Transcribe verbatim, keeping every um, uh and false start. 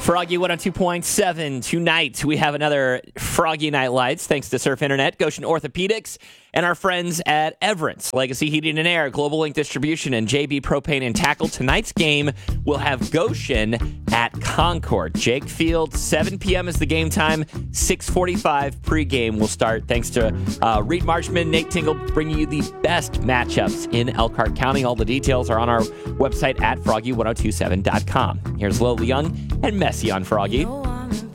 Froggy one oh two point seven. Tonight, we have another Froggy Night Lights, thanks to Surf Internet, Goshen Orthopedics, and our friends at Everence, Legacy Heating and Air, Global Link Distribution, and J B Propane and Tackle. Tonight's game will have Goshen at Concord. Jake Field, seven p.m. is the game time. six forty-five pregame will start. Thanks to uh, Reed Marshman, Nate Tingle, bringing you the best matchups in Elkhart County. All the details are on our website at froggy ten twenty-seven dot com. Here's Lil Young and Messi on Froggy.